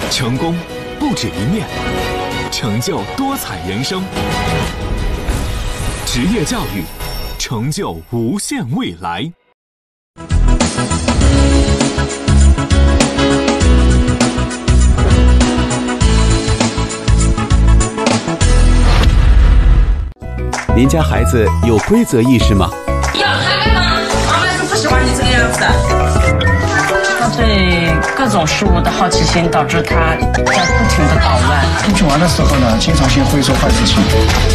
成功不止一面，成就多彩人生。职业教育，成就无限未来。 您家孩子有规则意识吗？ 要还干嘛？妈妈是不喜欢你这个样子。 他对各种事物的好奇心导致他在不停的捣乱。 出去玩的时候呢，经常性会做坏事情。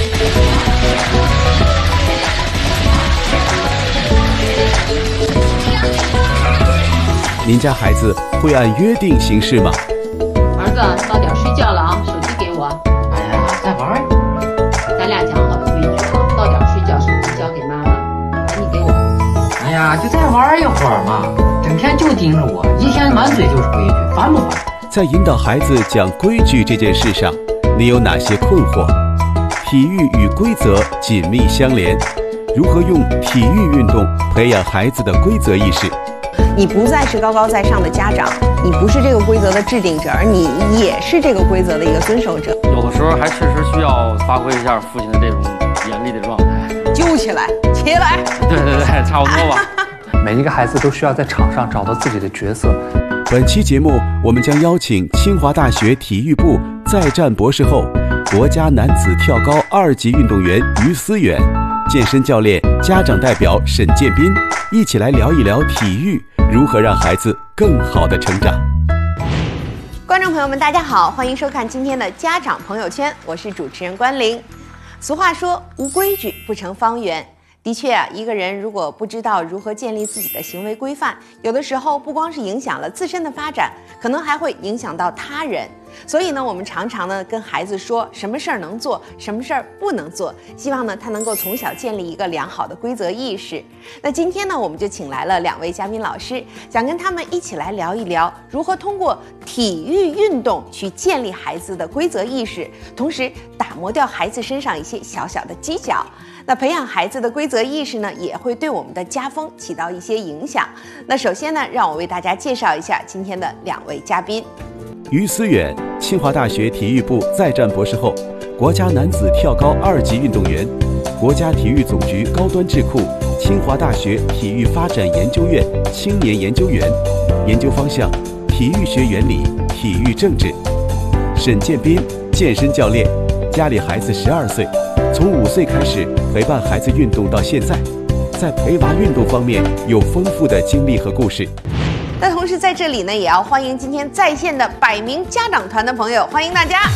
您家孩子会按约定行事吗？ 儿子，到点睡觉了啊，手机给我。 哎呀，在玩。 咱俩讲好的规矩啊，到点睡觉，手机交给妈妈，赶紧给我。 哎呀，就再玩一会儿嘛，整天就盯着我，一天满嘴就是规矩，烦不烦？ 在引导孩子讲规矩这件事上，你有哪些困惑？体育与规则紧密相连，如何用体育运动培养孩子的规则意识？ 你不再是高高在上的家长，你不是这个规则的制定者，而你也是这个规则的一个遵守者。 有的时候还确实需要发挥一下父亲的这种严厉的状态， 揪起来，起来。 对，差不多吧。 每一个孩子都需要在场上找到自己的角色。 本期节目，我们将邀请清华大学体育部在战博士后、国家男子跳高2级运动员于思远、健身教练、家长代表沈建斌，一起来聊一聊体育如何让孩子更好的成长。 观众朋友们，大家好，欢迎收看今天的家长朋友圈，我是主持人关玲。俗话说，无规矩不成方圆。的确啊，一个人如果不知道如何建立自己的行为规范，有的时候不光是影响了自身的发展，可能还会影响到他人。所以呢，我们常常呢跟孩子说什么事儿能做，什么事儿不能做，希望呢他能够从小建立一个良好的规则意识。那今天呢，我们就请来了2位嘉宾老师，想跟他们一起来聊一聊如何通过体育运动去建立孩子的规则意识，同时打磨掉孩子身上一些小小的犄角。那培养孩子的规则意识呢，也会对我们的家风起到一些影响。那首先呢，让我为大家介绍一下今天的2位嘉宾。 于思远，清华大学体育部在战博士后，国家男子跳高2级运动员，国家体育总局高端智库清华大学体育发展研究院青年研究员，研究方向体育学原理、体育政治。沈建斌，健身教练，家里孩子12岁，从5岁开始陪伴孩子运动到现在，在陪娃运动方面有丰富的经历和故事。 那同时在这里呢，也要欢迎今天在线的100名家长团的朋友，欢迎大家。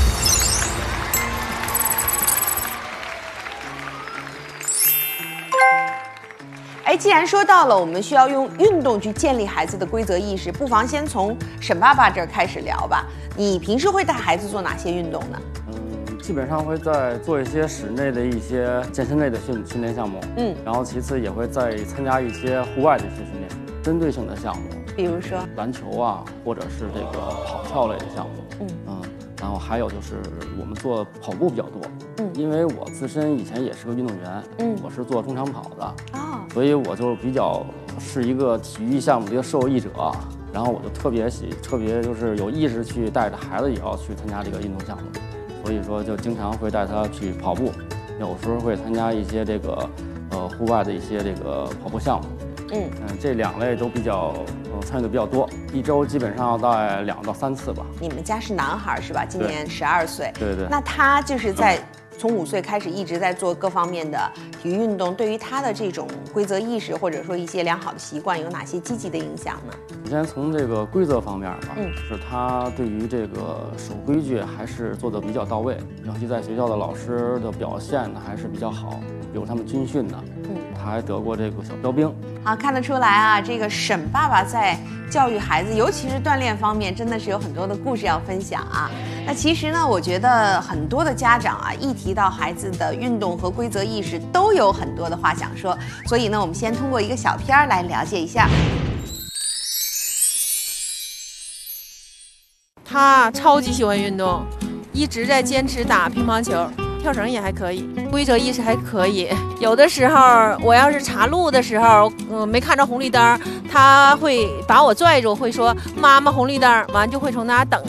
既然说到了我们需要用运动去建立孩子的规则意识，不妨先从沈爸爸这儿开始聊吧。你平时会带孩子做哪些运动呢？ 基本上会在做一些室内的一些健身类的训练项目，然后其次也会再参加一些户外的一些训练，针对性的项目， 比如说篮球啊，或者是这个跑跳类的项目，然后还有就是我们做跑步比较多，因为我自身以前也是个运动员，我是做中长跑的，所以我就比较是一个体育项目的一个受益者，然后我就特别就是有意识去带着孩子也要去参加这个运动项目，所以说就经常会带他去跑步，有时候会参加一些这个户外的一些这个跑步项目，这2类都比较参与的比较多，一周基本上要带2到3次吧。 你们家是男孩是吧？今年12岁。 对。 那他就是从5岁开始一直在做各方面的体育运动，对于他的这种规则意识或者说一些良好的习惯有哪些积极的影响呢？ 首先从这个规则方面吧，就是他对于这个守规矩还是做得比较到位，尤其在学校的老师的表现呢还是比较好，比如他们军训呢，他还得过这个小标兵。 好，看得出来啊，这个沈爸爸在教育孩子，尤其是锻炼方面，真的是有很多的故事要分享啊。那其实呢，我觉得很多的家长啊，一提到孩子的运动和规则意识，都有很多的话想说。所以呢，我们先通过一个小片儿来了解一下。 他超级喜欢运动，一直在坚持打乒乓球。跳绳也还可以，规则意识还可以。有的时候我要是查路的时候，没看着红绿灯，他会把我拽住，会说妈妈红绿灯，完就会从那等